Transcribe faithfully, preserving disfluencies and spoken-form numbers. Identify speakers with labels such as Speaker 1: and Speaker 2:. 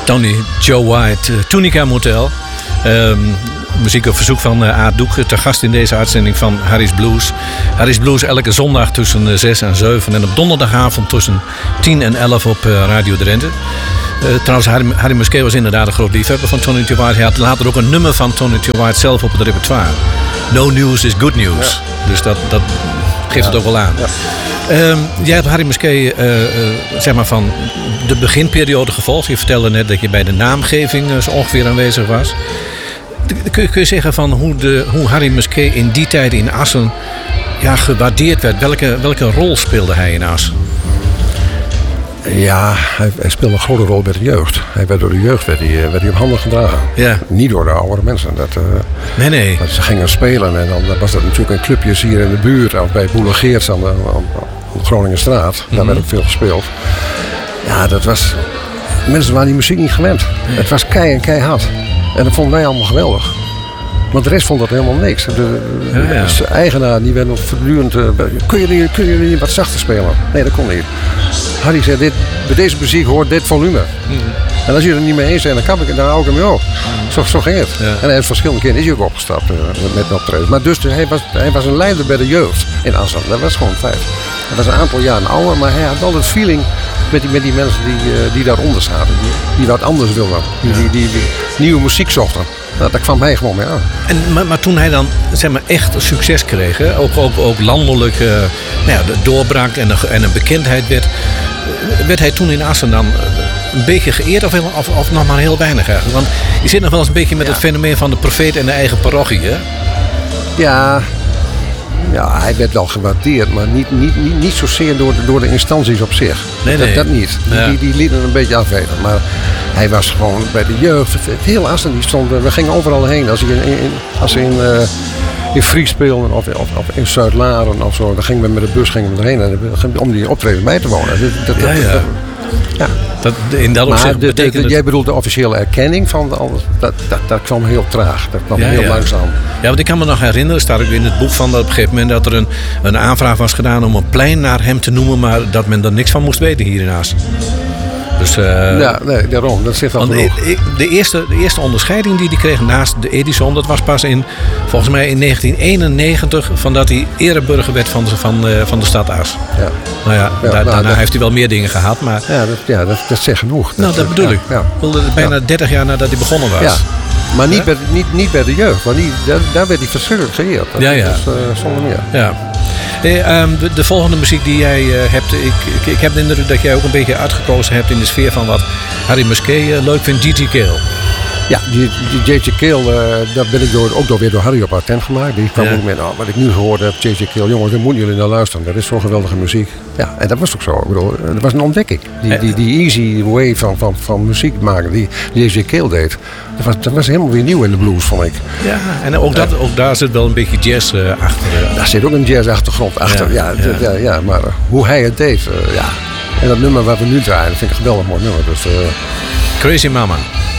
Speaker 1: Tony Joe White, uh, Tunica Motel. Um, muziek op verzoek van uh, Aad Doek. Te gast in deze uitzending van Harry's Blues. Harry's Blues elke zondag tussen uh, zes en zeven. En op donderdagavond tussen tien en elf op uh, Radio Drenthe. Uh, trouwens, Harry, Harry Musquet was inderdaad een groot liefhebber van Tony Joe White. Hij had later ook een nummer van Tony Joe White zelf op het repertoire. No news is good news. Ja. Dus dat, dat geeft ja. het ook wel aan. Ja. Um, jij hebt Harry Musquet uh, uh, zeg maar van de beginperiode gevolgd. Je vertelde net dat je bij de naamgeving uh, zo ongeveer aanwezig was. Kun je, kun je zeggen van hoe, de, hoe Harry Musquet in die tijd in Assen ja, gewaardeerd werd? Welke, welke rol speelde hij in Assen?
Speaker 2: Ja, hij, hij speelde een grote rol bij de jeugd. Hij werd door de jeugd werd hij, werd hij op handen gedragen.
Speaker 1: Ja.
Speaker 2: Niet door de oudere mensen. Dat, uh,
Speaker 1: nee, nee.
Speaker 2: Dat ze gingen spelen en dan was dat natuurlijk een clubjes hier in de buurt. Of bij Boelegeerts aan de, aan de Groningenstraat. Daar mm-hmm. werd ook veel gespeeld. Ja, dat was... Mensen waren die muziek niet gewend. Nee. Het was kei en keihard. En dat vonden wij allemaal geweldig. Want de rest vond dat helemaal niks. De, ja, ja. de eigenaar die werd nog voortdurend... Uh, kun, je niet, kun je niet wat zachter spelen? Nee, dat kon niet. Harry zei, dit, bij deze muziek hoort dit volume. Mm-hmm. En als je er niet mee eens bent, dan, kan ik, dan hou ik hem weer op. Mm. Zo, zo ging het. Ja. En hij heeft verschillende keren is hij ook opgestapt uh, met optreden. Maar dus hij was, hij was een leider bij de jeugd in Assen. Dat was gewoon feit. Hij was een aantal jaren ouder, maar hij had altijd feeling met die, met die mensen die, uh, die daaronder zaten. Die, die wat anders wilden. Die, ja. die, die, die nieuwe muziek zochten. Nou, daar kwam hij gewoon mee aan.
Speaker 1: En, maar, maar toen hij dan zeg maar, echt succes kreeg, hè? Ook, ook, ook landelijk uh, nou ja, de doorbraak en, de, en een bekendheid werd, werd hij toen in Assen dan een beetje geëerd of, of, of nog maar heel weinig eigenlijk? Want je zit nog wel eens een beetje met ja. het fenomeen van de profeet en de eigen parochie, hè?
Speaker 2: Ja, ja, hij werd wel gewaardeerd, maar niet, niet, niet, niet zozeer door de, door de instanties op zich.
Speaker 1: Nee,
Speaker 2: dat,
Speaker 1: nee.
Speaker 2: dat niet. Ja. Die, die lieten een beetje afweten. Maar hij was gewoon bij de jeugd. Het heel Assen, die stond, we gingen overal heen. Als, in, in, als ze in, uh, in Fries speelden of, of, of in Zuid-Laren of zo, dan gingen we met de bus gingen we erheen om die optreden bij te wonen. Dat, dat,
Speaker 1: ja, ja.
Speaker 2: Dat, ja.
Speaker 1: Dat, in dat
Speaker 2: maar
Speaker 1: opzicht
Speaker 2: de,
Speaker 1: betekent
Speaker 2: de, de, jij bedoelt de officiële erkenning van alles, dat, dat, dat kwam heel traag. Dat kwam ja, heel ja. langzaam.
Speaker 1: Ja, want ik kan me nog herinneren, er staat ook in het boek van dat op een gegeven moment dat er een, een aanvraag was gedaan om een plein naar hem te noemen, maar dat men er niks van moest weten hier in Assen. Dus, uh,
Speaker 2: ja, nee, daarom. Dat zegt al genoeg.
Speaker 1: De, de, eerste, de eerste onderscheiding die hij kreeg naast de Edison, dat was pas in, volgens mij in negentien eenennegentig, van dat hij ereburger werd van de, van, uh, van de stad Assen. Ja. Nou ja, ja da, daarna dat, heeft hij wel meer dingen gehad, maar...
Speaker 2: Ja, dat, ja, dat, dat zegt genoeg.
Speaker 1: Nou, dat, dat bedoel
Speaker 2: ja,
Speaker 1: ik. Ja. Bijna ja. dertig jaar nadat hij begonnen was.
Speaker 2: Ja. Maar niet, ja? bij, niet, niet bij de jeugd, want die, daar, daar werd hij verschrikkelijk geëerd. Dat
Speaker 1: ja, ja.
Speaker 2: is uh, zonder meer.
Speaker 1: Ja. Hey, um, de, de volgende muziek die jij uh, hebt, ik, ik, ik heb de indruk dat jij ook een beetje uitgekozen hebt in de sfeer van wat Harry Musquet uh, leuk vindt, G G Cale.
Speaker 2: Ja, die, die J J Cale, uh, daar ben ik door, ook door weer door Harry op attent gemaakt. Die kwam ja. ook met, nou, wat ik nu gehoord heb, J J Cale, jongens, daar moeten jullie naar luisteren. Dat is zo'n geweldige muziek. Ja, en dat was ook zo. Ik bedoel, dat was een ontdekking. Die, die, die easy way van, van, van muziek maken die J J Cale deed. Dat was, dat was helemaal weer nieuw in de blues, vond ik.
Speaker 1: Ja, en ook, dat, ook daar zit wel een beetje jazz uh, achter. Uh.
Speaker 2: Daar zit ook een jazz-achtergrond achter. Ja, ja, ja. ja, ja maar uh, hoe hij het deed, uh, ja. En dat nummer wat we nu draaien, dat vind ik een geweldig mooi nummer. Dus, uh...
Speaker 1: Crazy Mama.